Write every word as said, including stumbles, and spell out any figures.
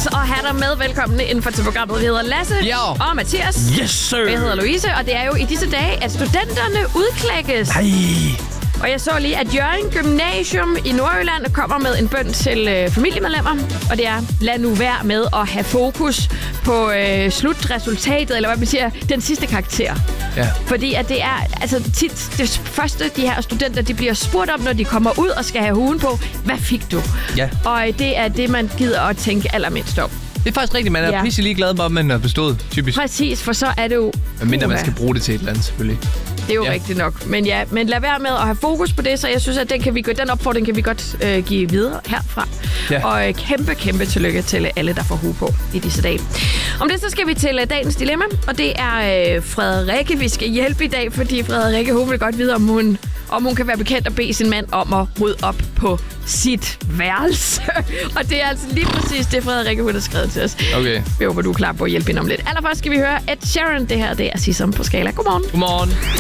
at have dig med. Velkommen inden for til programmet. Vi hedder Lasse jo. og Mathias. Yes, sir. Jeg hedder Louise, og det er jo i disse dage, at studenterne udklækkes. Hej. Og jeg så lige, at Hjørring Gymnasium i Nordjylland kommer med en bøn til øh, familiemedlemmer. Og det er, lad nu være med at have fokus på øh, slutresultatet, eller hvad man siger, den sidste karakter. Ja. Fordi at det er altså tit det første, de her studenter, de bliver spurgt om, når de kommer ud og skal have huen på, hvad fik du? Ja. Og det er det, man gider at tænke allermindst om. Det er faktisk rigtigt, man er Ja. pisse ligeglad med, om man har bestået, typisk. Præcis, for så er det jo... Mindre man Uha. skal bruge det til et eller andet, selvfølgelig. Det er jo Ja. ja. rigtigt nok. Men ja, men lad være med at have fokus på det, så jeg synes, at den, kan vi, den opfordring kan vi godt øh, give videre herfra. Ja. Og øh, kæmpe, kæmpe tillykke til alle, der får hue på i disse dage. Om det, så skal vi til øh, dagens dilemma, og det er øh, Frederikke, vi skal hjælpe i dag, fordi Frederikke, hun vil godt vide, om hun, om hun kan være bekendt at bede sin mand om at rydde op på sit værelse. Og det er altså lige præcis det, Frederikke, hun har skrevet til os. Okay. Jeg håber, du er klar på at hjælpe hende om lidt. Allerførst skal vi høre Ed Sheeran. Det her, det er Sisam på Skala. Godmorgen. Godmorgen.